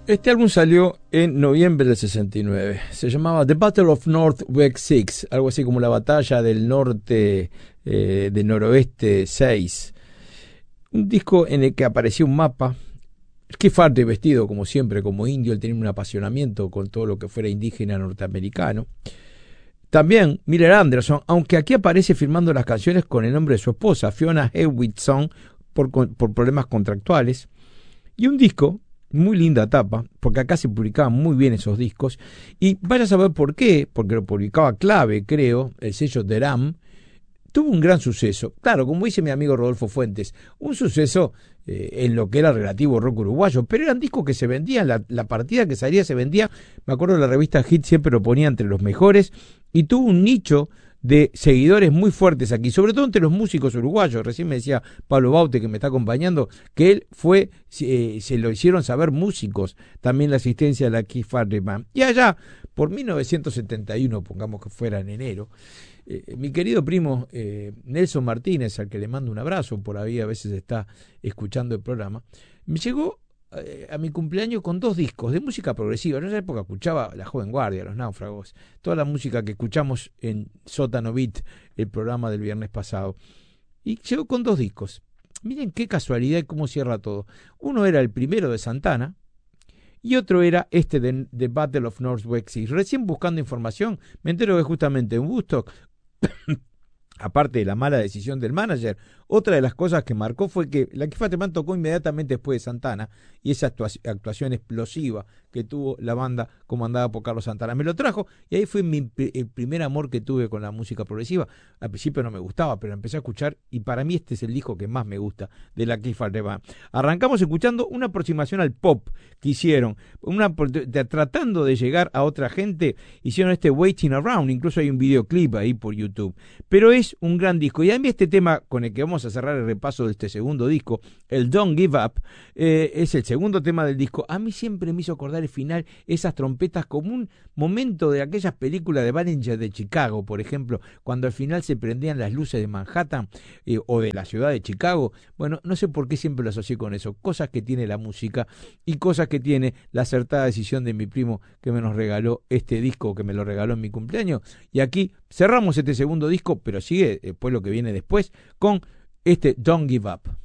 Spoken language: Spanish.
Este álbum salió en noviembre del 69. Se llamaba The Battle of North West 6, algo así como la batalla del norte del noroeste 6. Un disco en el que aparecía un mapa. Keith Bartlett vestido como siempre, como indio, él tenía un apasionamiento con todo lo que fuera indígena norteamericano. También Miller Anderson, aunque aquí aparece firmando las canciones con el nombre de su esposa, Fiona Hewitson, por problemas contractuales. Y un disco, muy linda tapa, porque acá se publicaban muy bien esos discos, y vaya a saber por qué, porque lo publicaba Clave, creo, el sello Deram. Tuvo un gran suceso, claro, como dice mi amigo Rodolfo Fuentes, un suceso en lo que era relativo rock uruguayo, pero eran discos que se vendían, la partida que salía se vendía, me acuerdo la revista Hit siempre lo ponía entre los mejores, y tuvo un nicho de seguidores muy fuertes aquí, sobre todo entre los músicos uruguayos. Recién me decía Pablo Baute, que me está acompañando, que él fue, se lo hicieron saber músicos, también la asistencia de la Keith Bartlett Band. Y allá, por 1971, pongamos que fuera en enero, mi querido primo Nelson Martínez, al que le mando un abrazo, por ahí a veces está escuchando el programa, me llegó a mi cumpleaños con 2 discos de música progresiva. En esa época escuchaba La Joven Guardia, Los Náufragos, toda la música que escuchamos en Sótano Beat, el programa del viernes pasado. Y llegó con 2 discos. Miren qué casualidad y cómo cierra todo. Uno era el primero de Santana y otro era este de The Battle of North West 6. Recién buscando información me entero que justamente en Woodstock aparte de la mala decisión del manager, otra de las cosas que marcó fue que la Keith Bartlett Band tocó inmediatamente después de Santana, y esa actuación explosiva que tuvo la banda comandada por Carlos Santana me lo trajo, y ahí fue el primer amor que tuve con la música progresiva. Al principio no me gustaba, pero empecé a escuchar, y para mí este es el disco que más me gusta de la Keith Bartlett Band. Arrancamos escuchando una aproximación al pop que hicieron, tratando de llegar a otra gente. Hicieron este Waiting Around, incluso hay un videoclip ahí por YouTube, pero es un gran disco. Y a mí este tema con el que vamos a cerrar el repaso de este segundo disco, el Don't Give Up, es el segundo tema del disco. A mí siempre me hizo acordar el final, esas trompetas, como un momento de aquellas películas de Ballinger de Chicago, por ejemplo, cuando al final se prendían las luces de Manhattan o de la ciudad de Chicago. Bueno, no sé por qué siempre lo asocié con eso, cosas que tiene la música y cosas que tiene la acertada decisión de mi primo que me nos regaló este disco, que me lo regaló en mi cumpleaños. Y aquí cerramos este segundo disco, pero sigue después lo que viene después con este Don't Give Up.